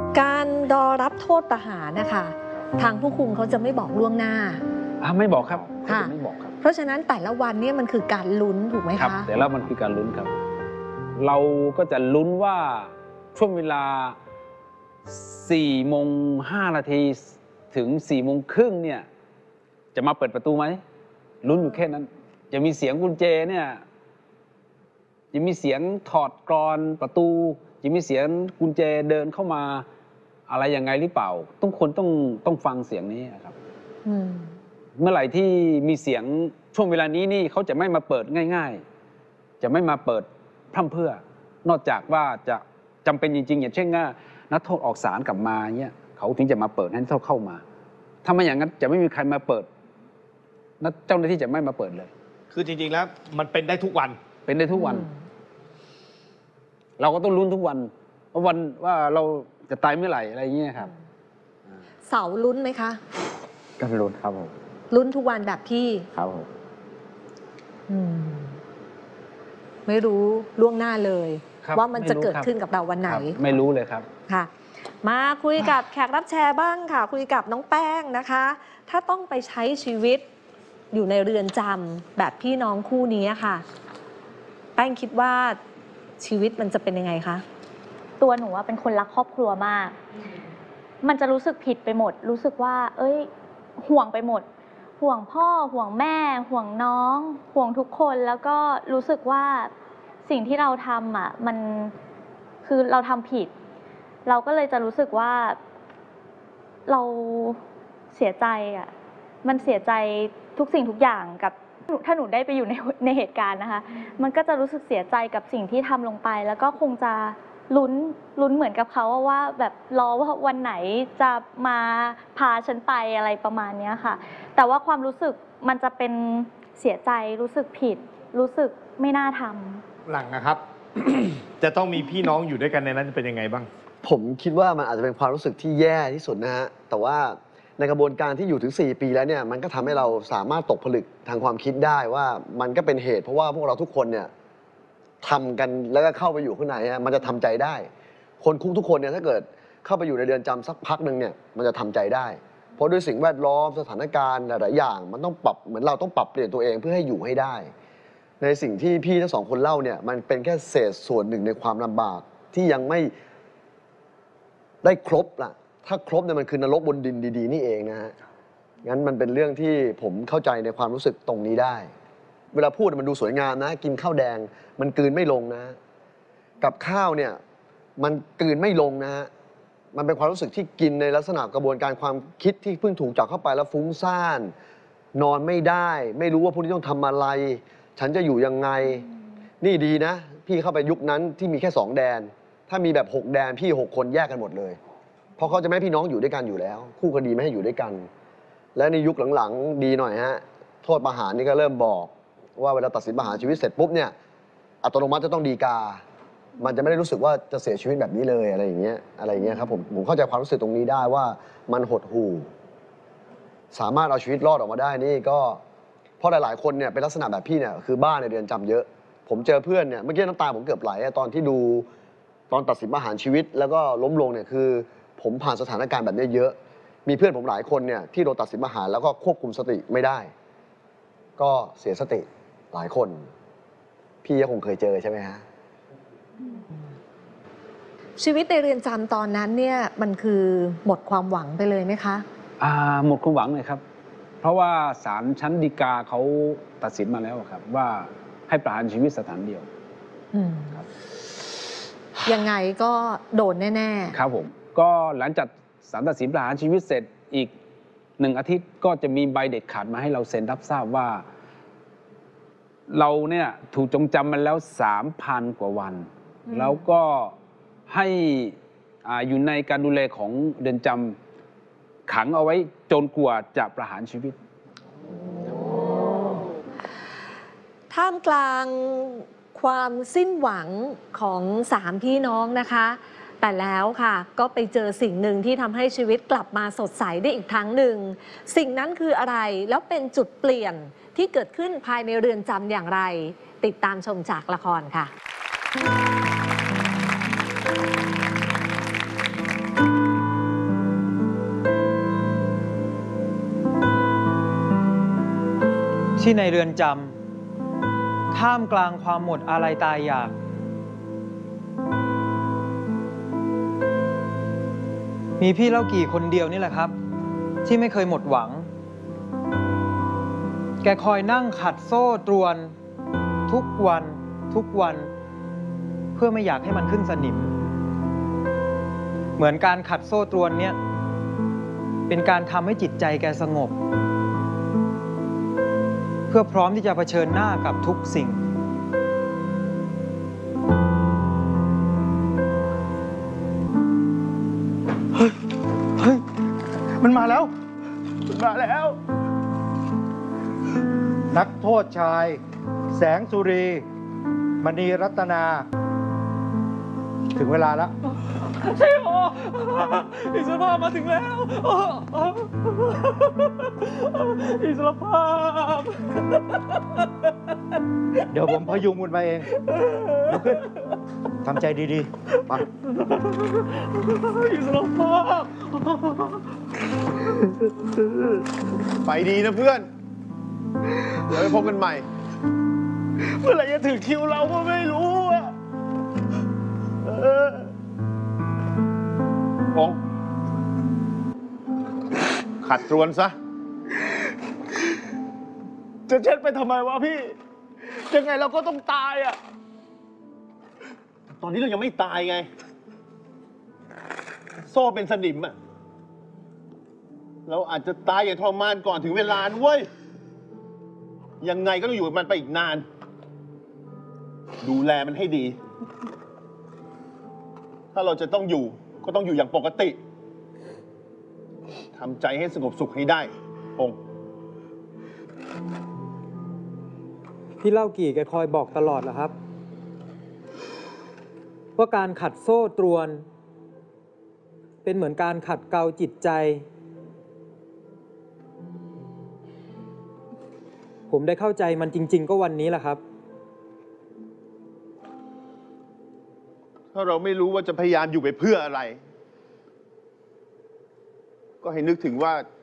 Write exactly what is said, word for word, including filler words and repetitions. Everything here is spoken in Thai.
การรอรับโทษประหารนะคะทางผู้คุมเขาจะไม่บอกล่วงหน้าไม่บอกครับเขาจะไม่บอกครับเพราะฉะนั้นแต่ละวันเนี่ยมันคือการลุ้นถูกไหมคะแต่ละมันคือการลุ้นครับเราก็จะลุ้นว่าช่วงเวลาสี่โมงห้านาทีถึงสี่โมงครึ่งเนี่ยจะมาเปิดประตูไหมลุ้นอยู่แค่นั้นจะมีเสียงกุญแจเนี่ยจะมีเสียงถอดกรอนประตูจะมีเสียงกุญแจเดินเข้ามาอะไรยังไงหรือเปล่าต้องคนต้องต้องฟังเสียงนี้ครับเมื่อไหร่ที่มีเสียงช่วงเวลานี้นี่เขาจะไม่มาเปิดง่ายๆจะไม่มาเปิดพร่ำเพรื่อนอกจากว่าจะจำเป็นจริงๆอย่างเช่นว่านักโทษออกศาลกลับมาเนี่ยเขาถึงจะมาเปิดให้นักโทษเข้ามาถ้าไม่อย่างนั้นจะไม่มีใครมาเปิดนักเจ้าหน้าที่จะไม่มาเปิดเลยคือจริงๆแล้วมันเป็นได้ทุกวันเป็นได้ทุกวันเราก็ต้องลุ้นทุกวันว่าวันว่าเราจะตายเมื่อไหร่อะไรอย่างเงี้ยครับเสาลุ้นไหมคะก็ลุ้นครับผมลุ้นทุกวันแบบพี่ครับผมไม่รู้ล่วงหน้าเลยว่ามันจะเกิดขึ้นกับเราวันไหนไม่รู้เลยครับค่ะมาคุยกับแขกรับแชร์บ้างค่ะคุยกับน้องแป้งนะคะถ้าต้องไปใช้ชีวิตอยู่ในเรือนจำแบบพี่น้องคู่นี้ค่ะแป้งคิดว่าชีวิตมันจะเป็นยังไงคะตัวหนูว่าเป็นคนรักครอบครัวมากมันจะรู้สึกผิดไปหมดรู้สึกว่าเอ้ยห่วงไปหมดห่วงพ่อห่วงแม่ห่วงน้องห่วงทุกคนแล้วก็รู้สึกว่าสิ่งที่เราทำอ่ะมันคือเราทำผิดเราก็เลยจะรู้สึกว่าเราเสียใจอ่ะมันเสียใจทุกสิ่งทุกอย่างกับถ้าหนูได้ไปอยู่ในในเหตุการณ์นะคะมันก็จะรู้สึกเสียใจกับสิ่งที่ทำลงไปแล้วก็คงจะลุ้นลุ้นเหมือนกับเขาว่าแบบรอว่าวันไหนจะมาพาฉันไปอะไรประมาณนี้ค่ะแต่ว่าความรู้สึกมันจะเป็นเสียใจรู้สึกผิดรู้สึกไม่น่าทำหลังนะครับ จะต้องมีพี่น้องอยู่ด้วยกันในนั้นจะเป็นยังไงบ้างผมคิดว่ามันอาจจะเป็นความรู้สึกที่แย่ที่สุดนะฮะแต่ว่าในกระบวนการที่อยู่ถึงสี่ปีแล้วเนี่ยมันก็ทำให้เราสามารถตกผลึกทางความคิดได้ว่ามันก็เป็นเหตุเพราะว่าพวกเราทุกคนเนี่ยทำกันแล้วก็เข้าไปอยู่ข้างในฮะมันจะทำใจได้คนคุกทุกคนเนี่ยถ้าเกิดเข้าไปอยู่ในเรือนจำสักพักหนึ่งเนี่ยมันจะทำใจได้เพราะด้วยสิ่งแวดล้อมสถานการณ์หลายๆอย่างมันต้องปรับเหมือนเราต้องปรับเปลี่ยนตัวเองเพื่อให้อยู่ให้ได้ในสิ่งที่พี่ทั้งสองคนเล่าเนี่ยมันเป็นแค่เศษส่วนหนึ่งในความลำบากที่ยังไม่ได้ครบล่ะถ้าครบเนี่ยมันคือนรกบนดินดีๆนี่เองนะฮะงั้นมันเป็นเรื่องที่ผมเข้าใจในความรู้สึกตรงนี้ได้เวลาพูดมันดูสวยงามนะกินข้าวแดงมันกลืนไม่ลงนะกับข้าวเนี่ยมันกลืนไม่ลงนะฮะมันเป็นความรู้สึกที่กินในลักษณะกระบวนการความคิดที่เพิ่งถูกจับเข้าไปแล้วฟุ้งซ่านนอนไม่ได้ไม่รู้ว่าพรุ่งนี้ต้องทำอะไรฉันจะอยู่ยังไงนี่ดีนะพี่เข้าไปยุคนั้นที่มีแค่สองแดนถ้ามีแบบหกแดนพี่หกคนแยกกันหมดเลยเพราะเขาจะไม่ให้พี่น้องอยู่ด้วยกันอยู่แล้วคู่คดีไม่ให้อยู่ด้วยกันและในยุคหลังๆดีหน่อยฮะโทษประหารนี่ก็เริ่มบอกว่าเวลาตัดสินประหารชีวิตเสร็จปุ๊บเนี่ยอัตโนมัติจะต้องฎีกามันจะไม่ได้รู้สึกว่าจะเสียชีวิตแบบนี้เลยอะไรอย่างเงี้ยอะไรอย่างเงี้ยครับผมผมเข้าใจความรู้สึกตรงนี้ได้ว่ามันหดหู่สามารถเอาชีวิตรอดออกมาได้นี่ก็เพราะหลายๆคนเนี่ยเป็นลักษณะแบบพี่เนี่ยคือบ้านในเรือนจำเยอะผมเจอเพื่อนเนี่ยเมื่อกี้น้ำตาผมเกือบไหลตอนที่ดูตอนตัดสินประหารชีวิตแล้วก็ล้มลงเนี่ยคือผมผ่านสถานการณ์แบบนี้เยอะมีเพื่อนผมหลายคนเนี่ยที่โดนตัดสินประหารแล้วก็ควบคุมสติไม่ได้ก็เสียสติหลายคนพี่ก็คงเคยเจอใช่ไหมฮะชีวิตในเรือนจำตอนนั้นเนี่ยมันคือหมดความหวังไปเลยไหมคะอ่าหมดความหวังเลยครับเพราะว่าศาลชั้นฎีกาเขาตัดสินมาแล้วครับว่าให้ประหารชีวิตสถานเดียวครับยังไงก็โดนแน่ๆครับผมก็หลังจากศาลตัดสินประหารชีวิตเสร็จอีกหนึ่งอาทิตย์ก็จะมีใบเด็ดขาดมาให้เราเซ็นรับทราบว่าเราเนี่ยถูกจงจำมาแล้วสามพันกว่าวันแล้วก็ให้อ่าอยู่ในการดูแลของเรือนจำขังเอาไว้จนกว่าจะประหารชีวิตท่ามกลางความสิ้นหวังของสามพี่น้องนะคะแต่แล้วค่ะก็ไปเจอสิ่งหนึ่งที่ทำให้ชีวิตกลับมาสดใสได้อีกครั้งหนึ่งสิ่งนั้นคืออะไรแล้วเป็นจุดเปลี่ยนที่เกิดขึ้นภายในเรือนจำอย่างไรติดตามชมจากละครค่ะที่ในเรือนจำท่ามกลางความหมดอาลัยตายอยาก มีพี่เล่ากี่คนเดียวนี่แหละครับ ที่ไม่เคยหมดหวัง แกคอยนั่งขัดโซ่ตรวน ทุกวันทุกวัน เพื่อไม่อยากให้มันขึ้นสนิม เหมือนการขัดโซ่ตรวนเนี่ยเป็นการทำให้จิตใจแกสงบ เพื่อพร้อมที่จะเผชิญหน้ากับทุกสิ่งเฮ้ย มันมาแล้ว มันมาแล้ว นักโทษชาย แสงสุรี มณีรัตนา ถึงเวลาแล้วใช่โออิสรภาพมาถึงแล้ว อิสรภาพเดี๋ยวผมพยุงคุณมาเองลุกขึ้นทำใจดีๆ ไปอิสรภาพไปดีนะเพื่อน เดี๋ยวไปพบกันใหม่ เมื่อไหร่จะถึงคิวเราก็ไม่รู้อะเออพงษ์ขัดตรวนซะ จะเช็ดไปทำไมวะพี่ ยังไงเราก็ต้องตายอะตอนนี้เรายังไม่ตายไง โซ่เป็นสนิมอะเราอาจจะตายอย่างทรมานก่อนถึงเวลาเว้ย ยังไงก็ต้องอยู่กับมันไปอีกนาน ดูแลมันให้ดี ถ้าเราจะต้องอยู่ก็ต้องอยู่อย่างปกติ ทำใจให้สงบสุขให้ได้พงษ์พี่เล่ากี่แกคอยบอกตลอดเหรอครับ ว่าการขัดโซ่ตรวน เป็นเหมือนการขัดเกลาจิตใจ ผมได้เข้าใจมันจริง ๆ ก็วันนี้แหละครับถ้าเราไม่รู้ว่าจะพยายามอยู่ไปเพื่ออะไร ก็ให้นึกถึงว่า